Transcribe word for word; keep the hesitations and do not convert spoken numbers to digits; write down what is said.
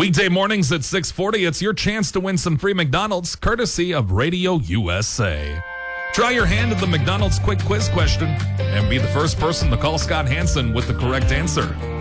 Weekday mornings at six forty, it's your chance to win some free McDonald's, courtesy of Radio U S A. Try your hand at the McDonald's quick quiz question and be the first person to call Scott Hansen with the correct answer.